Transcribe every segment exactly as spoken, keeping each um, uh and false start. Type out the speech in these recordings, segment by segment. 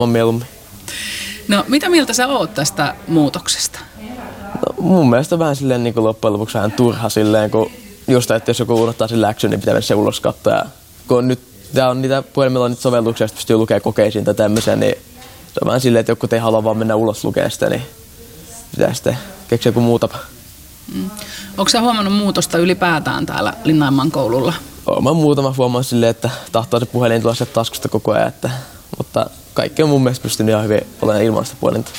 mieluummin. No mitä mieltä sä oot tästä muutoksesta? No, mun mielestä vähän silleen niin kuin loppujen lopuksi vähän turha silleen, kun just, että jos joku unohtaa sen läksyn, niin pitää mennä se ulos katsoa. Ja kun on nyt, tää on niitä puhelimella on niitä sovelluksia, joista pystyy lukemaan kokeisiin tai tämmöisen, niin se on vähän silleen, että joku ei halua vaan mennä ulos lukemaan sitä, niin pitää sitten keksiä joku muu tapa. Mm. Onko sä huomannut muutosta ylipäätään täällä Linnanmaan koululla? Olen muutama huomaan silleen, että tahtoo se puhelin tulla sieltä taskusta koko ajan, että, mutta kaikki on mun mielestä pystynyt ihan hyvin olemaan ilman sitä puhelinta.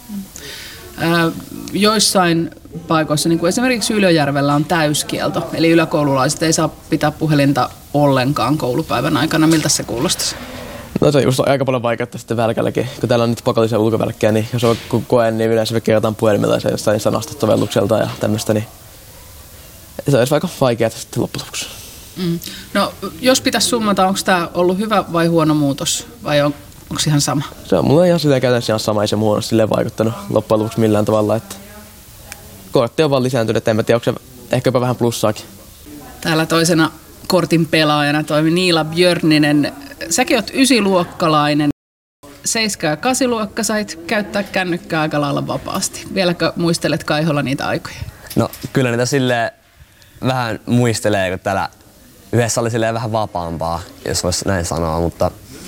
Ää, joissain paikoissa, niin kuin esimerkiksi Ylöjärvellä, on täyskielto, eli yläkoululaiset ei saa pitää puhelinta ollenkaan koulupäivän aikana. Miltä se kuulostaisi? No se on just aika paljon vaikeutta sitten välkälläkin. Kun täällä on niitä pakollisia ulkovälkkejä, niin jos on koe, niin yleensä me kerrotaan puhelimella ja jostain sanasta sovellukselta ja tämmöistä, niin se olisi aika vaikeaa sitten loppujen lopuksi. Mm. No jos pitäisi summata, onko tämä ollut hyvä vai huono muutos vai on, onko se ihan sama? Se on mulle ihan silleen käytännössä ihan sama, ei se huonosti silleen vaikuttanut loppujen lopuksi millään tavalla. Että kortti on vaan lisääntynyt, että en mä tiedä, onko se ehkä jopa vähän plussaakin. Täällä toisena kortin pelaajana toimi Niila Björninen. Säkin oot ysiluokkalainen. Seiska- ja kasiluokka sait käyttää kännykkää aika lailla vapaasti. Vieläkö muistelet Kaiholla niitä aikoja? No kyllä niitä silleen vähän muistelee, kun täällä yhdessä oli silleen vähän vapaampaa, jos voisi näin sanoa, mutta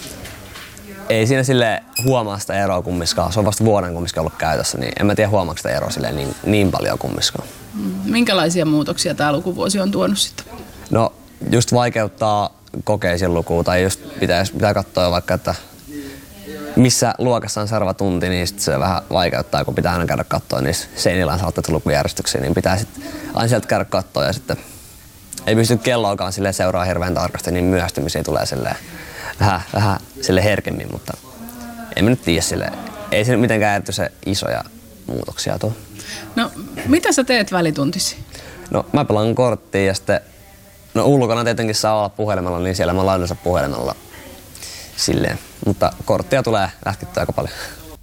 ei siinä silleen huomaa sitä eroa kummiskaan. Se on vasta vuoden kummiskaan ollut käytössä, niin en mä tiedä huomaako sitä eroa silleen niin, niin paljon kummiskaan. Minkälaisia muutoksia tämä lukuvuosi on tuonut sitten? No just vaikeuttaa kokeisiin lukua tai just pitäisi, pitää katsoa vaikka, että missä luokassa on seuraava tunti, niin sit se vähän vaikeuttaa, kun pitää aina käydä katsoa niissä seinillä on saatettu lukujärjestyksiä, niin pitää sitten aina sieltä käydä katsoa ja sitten ei pysty kelloakaan silleen seuraa hirveän tarkasti, niin myöhästymisiä tulee silleen vähän, vähän sille herkemmin, mutta en mä nyt tiedä silleen. Ei se mitenkään erityisen isoja muutoksia tuo. No, mitä sä teet välituntisi? No, mä pelaan korttia ja sitten, no ulkona tietenkin saa olla puhelimella, niin siellä mä oon lainansa puhelimella silleen. Mutta korttia tulee lähkittyä aika paljon.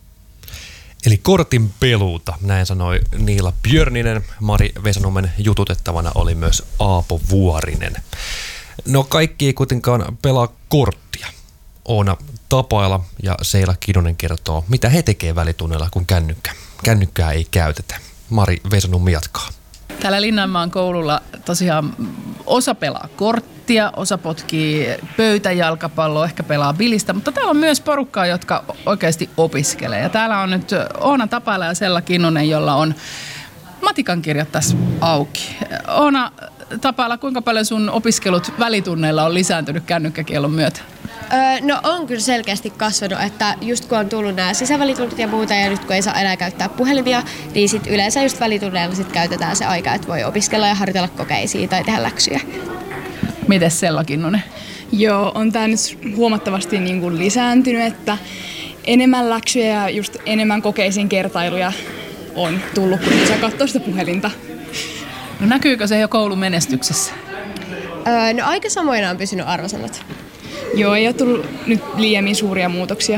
Eli kortin peluuta, näin sanoi Niila Björninen. Mari Vesanummen jututettavana oli myös Aapo Vuorinen. No kaikki ei kuitenkaan pelaa korttia. Oona Tapaila ja Seila Kinnunen kertoo, mitä he tekee välitunnilla, kun kännykkä. kännykkää ei käytetä. Mari Vesanummi jatkaa. Täällä Linnanmaan koululla tosiaan osa pelaa korttia, osa potkii pöytäjalkapalloa, ehkä pelaa bilistä, mutta täällä on myös porukkaa, jotka oikeasti opiskelee. Ja täällä on nyt Oona Tapaila ja Seila Kinnunen, jolla on matikan kirjat tässä auki. Oona Tapaila, kuinka paljon sun opiskelut välitunneilla on lisääntynyt kännykkäkiellon myötä? Öö, no on kyllä selkeästi kasvanut, että just kun on tullut nämä sisävälitunnit ja muuta ja nyt kun ei saa enää käyttää puhelimia, niin sit yleensä just välitunneilla sit käytetään se aika, että voi opiskella ja harjoitella kokeisiin tai tehdä läksyjä. Mites Seila Kinnunen? Joo, on tämä nyt huomattavasti niin kuin lisääntynyt, että enemmän läksyjä ja just enemmän kokeisiin kertailuja on tullut, kun saa katsoa sitä puhelinta. No näkyykö se jo koulun menestyksessä? Öö, no aika samoina on pysynyt arvosanat. Joo, ei ole tullut nyt liiemmin suuria muutoksia.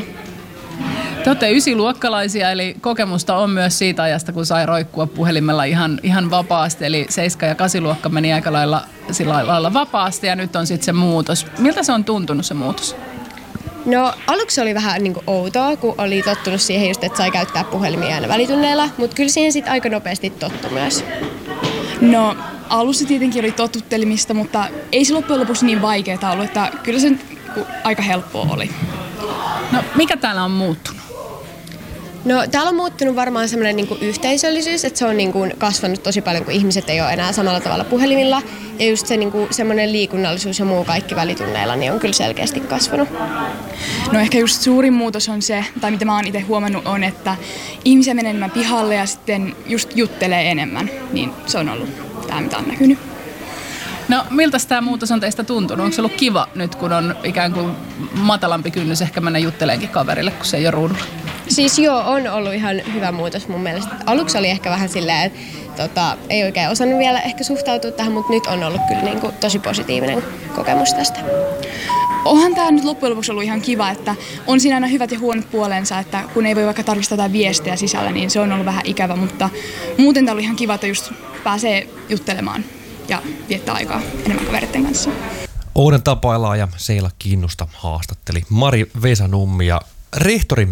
Te olette ysiluokkalaisia, eli kokemusta on myös siitä ajasta, kun sai roikkua puhelimella ihan, ihan vapaasti. Eli seiska- ja kasiluokka meni aika lailla, sillä lailla vapaasti ja nyt on sitten se muutos. Miltä se on tuntunut se muutos? No aluksi oli vähän niin kuin outoa, kun oli tottunut siihen just, että sai käyttää puhelimia aina välitunneilla, mutta kyllä siihen sitten aika nopeasti tottui myös. No alussa tietenkin oli totuttelemista, mutta ei se loppujen lopuksi niin vaikeaa ollut, että kyllä se aika helppoa oli. No mikä täällä on muuttunut? No täällä on muuttunut varmaan semmoinen niin kuin yhteisöllisyys, että se on niin kuin kasvanut tosi paljon, kun ihmiset ei ole enää samalla tavalla puhelimilla. Ja just se niin kuin semmoinen liikunnallisuus ja muu kaikki välitunneilla niin on kyllä selkeästi kasvanut. No ehkä just suurin muutos on se, tai mitä mä oon itse huomannut, on, että ihmisiä menee enemmän pihalle ja sitten just juttelee enemmän. Niin se on ollut tämä, mitä on näkynyt. No miltä tämä muutos on teistä tuntunut? Onko se ollut kiva nyt, kun on ikään kuin matalampi kynnys ehkä mennä jutteleenkin kaverille, kun se ei ole ruudulla? Siis joo, on ollut ihan hyvä muutos mun mielestä. Aluksi oli ehkä vähän silleen, että tota, ei oikein osannut vielä ehkä suhtautua tähän, mutta nyt on ollut kyllä niin kuin tosi positiivinen kokemus tästä. Onhan tämä nyt loppujen lopuksi ollut ihan kiva, että on siinä aina hyvät ja huonot puolensa, että kun ei voi vaikka tarkistaa jotain viestejä sisällä, niin se on ollut vähän ikävä, mutta muuten tämä on ollut ihan kiva, että just pääsee juttelemaan ja viettää aikaa enemmän kavereiden kanssa. Oona Tapailaa ja Seila Kinnusta haastatteli Mari Vesanummi ja rehtori